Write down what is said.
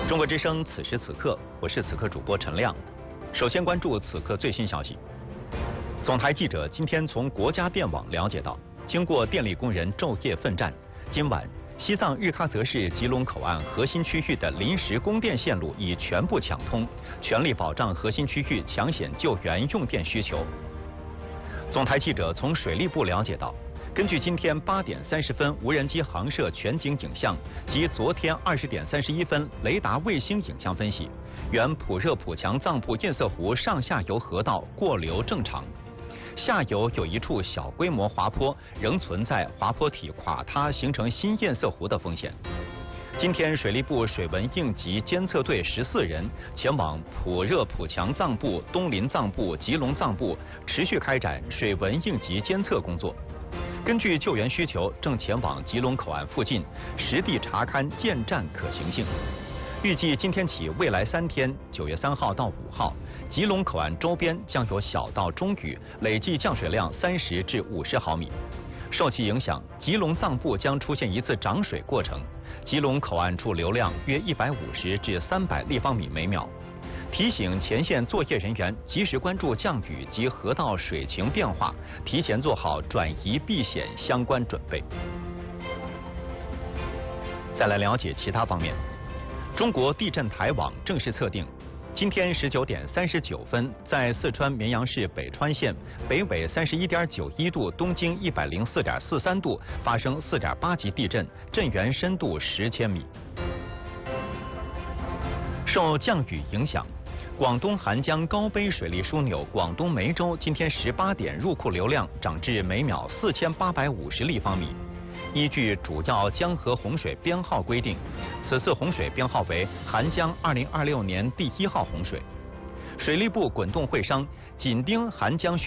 中国之声此时此刻，我是此刻主播陈亮。首先关注此刻最新消息。总台记者今天从国家电网了解到，经过电力工人昼夜奋战，今晚西藏日喀则市吉隆口岸核心区域的临时供电线路已全部抢通，全力保障核心区域抢险救援用电需求。总台记者从水利部了解到，根据今天8点30分无人机航摄全景影像及昨天20点31分雷达卫星影像分析，原普热普强藏布堰塞湖上下游河道过流正常，下游有一处小规模滑坡，仍存在滑坡体垮塌形成新堰塞湖的风险。今天，水利部水文应急监测队14人前往普热普强藏布、东林藏布、吉隆藏布，持续开展水文应急监测工作。根据救援需求，正前往吉隆口岸附近实地查勘建站可行性。预计今天起未来3天，9月3号到5号，吉隆口岸周边将有小到中雨，累计降水量30至50毫米。受其影响，吉隆藏布将出现一次涨水过程，吉隆口岸处流量约150至300立方米每秒。提醒前线作业人员及时关注降雨及河道水情变化，提前做好转移避险相关准备。再来了解其他方面，中国地震台网正式测定，今天19点39分，在四川绵阳市北川县北纬31.91度、东经104.43度发生4.8级地震，震源深度10千米。受降雨影响，广东涵江高碑水利枢纽广东梅州今天18点入库流量涨至每秒4850立方米。依据主要江河洪水编号规定，此次洪水编号为涵江2026年第1号洪水。水利部滚动会商紧盯涵江需